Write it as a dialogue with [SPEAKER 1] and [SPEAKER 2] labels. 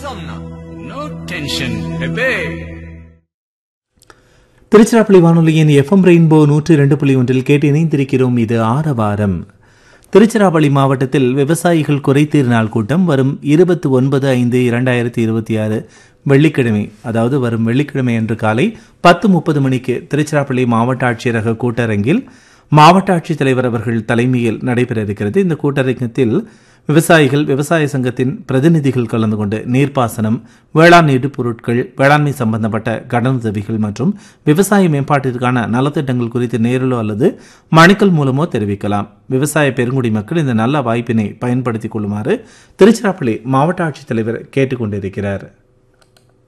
[SPEAKER 1] Somna, no tension, bebe.
[SPEAKER 2] Tiruchirappalli வானொலியின் FM rainbow 102.1 கேட்டு இணைந்திருக்கிறோம். இது ஆரவாரம். திருச்சிராப்பள்ளி மாவட்டத்தில் விவசாயிகள் குறைதீர் நாள் கூட்டம் வரும் 29/5/2026 வெள்ளிக்கிழமை, அதாவது வரும் வெள்ளிக்கிழமை அன்று காலை 10:30 மணிக்கு திருச்சிராப்பள்ளி மாவட்ட ஆட்சியரக கூட்டரங்கில் மாவட்ட ஆட்சித்தலைவர் அவர்கள் தலைமையில் நடைபெற இருக்கிறது. இந்த கூட்டரங்கத்தில் விவசாயிகள், விவசாய சங்கத்தின் பிரதிநிதிகள் கலந்து கொண்டு நீர்ப்பாசனம், வேளாண் இடுபொருட்கள், வேளாண்மை சம்பந்தப்பட்ட கடனுதவிகள் மற்றும் விவசாய மேம்பாட்டிற்கான நலத்திட்டங்கள் குறித்து நேரிலோ அல்லது மனுக்கள் மூலமோ தெரிவிக்கலாம். விவசாய பெருங்குடி மக்கள் இந்த நல்ல வாய்ப்பினை பயன்படுத்திக் கொள்ளுமாறு திருச்சிராப்பள்ளி மாவட்ட ஆட்சித்தலைவர் கேட்டுக்கொண்டிருக்கிறார்.